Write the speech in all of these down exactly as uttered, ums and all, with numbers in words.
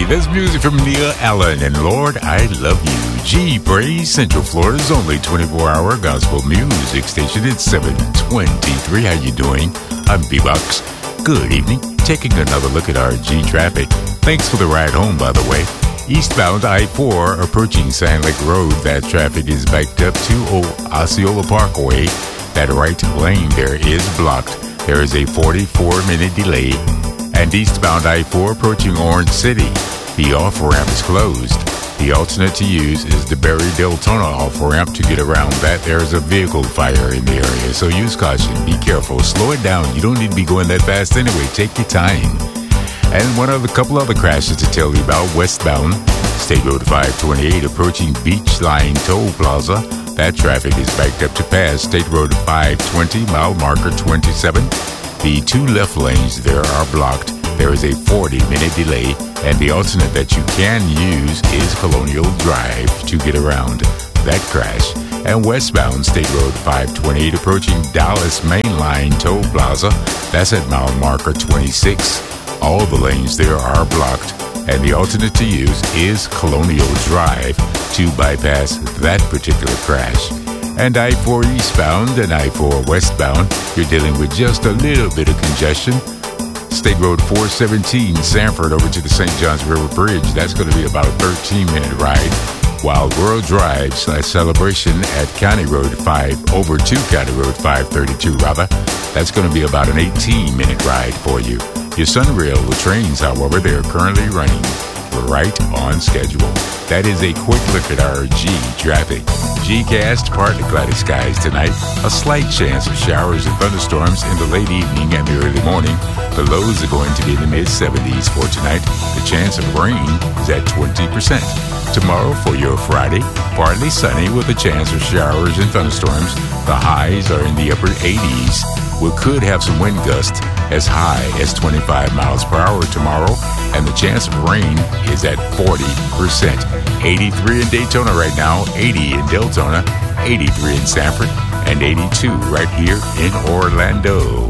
G. That's music from Neil Allen and Lord, I Love You. G Praise, Central Florida's only twenty-four hour gospel music station. It's seven twenty-three. How you doing? I'm B-Box. Good evening. Taking another look at our G traffic. Thanks for the ride home, by the way. Eastbound I four approaching Sand Lake Road. That traffic is backed up to Osceola Parkway. That right lane there is blocked. There is a forty-four minute delay. And eastbound I four approaching Orange City. The off-ramp is closed. The alternate to use is the Barry Deltona off-ramp. To get around that, there is a vehicle fire in the area. So use caution. Be careful. Slow it down. You don't need to be going that fast anyway. Take your time. And one of a couple other crashes to tell you about. Westbound, State Road five twenty-eight approaching Beach Line Toll Plaza. That traffic is backed up to pass State Road five twenty, mile marker twenty-seven. The two left lanes there are blocked. There is a forty minute delay, and the alternate that you can use is Colonial Drive to get around that crash. And westbound, State Road five twenty-eight approaching Dallas Mainline Toll Plaza. That's at mile marker twenty-six. All the lanes there are blocked, and the alternate to use is Colonial Drive to bypass that particular crash. And I four eastbound and I four westbound, you're dealing with just a little bit of congestion. State Road four seventeen, Sanford over to the Saint Johns River Bridge. That's going to be about a thirteen minute ride. While World Drive slash Celebration at County Road five over to County Road five thirty-two, rather, that's going to be about an eighteen minute ride for you. Your Sunrail trains, however, they're currently running right on schedule. That is a quick look at our G traffic. G-Cast, partly cloudy skies tonight. A slight chance of showers and thunderstorms in the late evening and the early morning. The lows are going to be in the mid seventies for tonight. The chance of rain is at twenty percent. Tomorrow for your Friday, partly sunny with a chance of showers and thunderstorms. The highs are in the upper eighties. We could have some wind gusts as high as twenty-five miles per hour tomorrow, and the chance of rain is at forty percent. eighty-three in Daytona right now, eighty in Deltona, eighty-three in Sanford, and eighty-two right here in Orlando.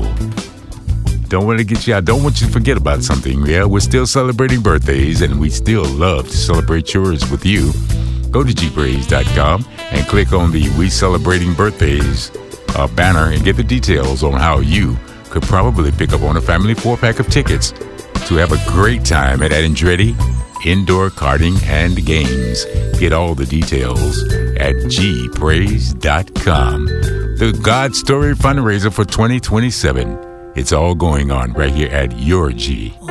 Don't want to get you out. Don't want you to forget about something. Yeah, we're still celebrating birthdays, and we still love to celebrate yours with you. Go to G Praise dot com and click on the We Celebrating Birthdays uh, banner and get the details on how you could probably pick up on a family four-pack of tickets to have a great time at Andretti Indoor Karting and Games. Get all the details at G Praise dot com. The God Story fundraiser for twenty twenty-seven. It's all going on right here at your G.